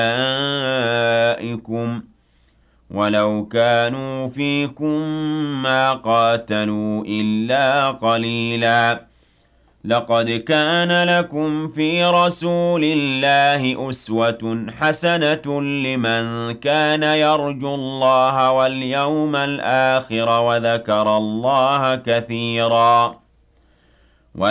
أولئكم ولو كانوا فيكم ما قاتلوا إلا قليلا لقد كان لكم في رسول الله أسوة حسنة لمن كان يرجو الله واليوم الآخر وذكر الله كثيرا